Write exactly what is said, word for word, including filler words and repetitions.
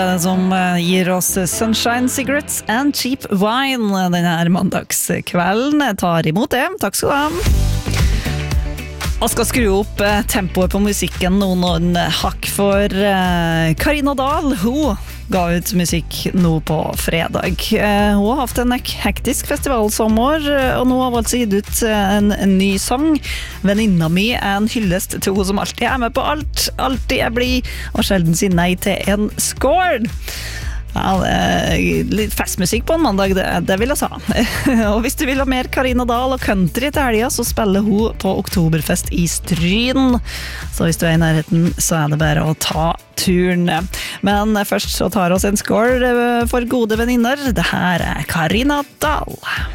Som gir oss Sunshine Cigarettes and Cheap Wine denne her mandagskvelden. Jeg tar imot det. Takk skal du ha. Og skal skru opp tempoet på musikken noen, noen hakk for Karina Dahl. Hun ga ut musikk nå på fredag. Hun har haft en hektisk festivalsommer, og nå har hun altså gitt ut en, en ny sang. Venninna mi er en hyllest til hun som alltid er med på alt, alltid er blid, og sjelden sier nei til en score. Ja, det er litt festmusikk på en mandag, det, det vil jeg si. Og hvis du vil ha mer Karina Dahl og country til helga, så spiller hun på Oktoberfest i Stryn. Så hvis du er i nærheten, så er det bare å ta turen. Men først så tar oss en score for gode venninner. Det her er Karina Dahl.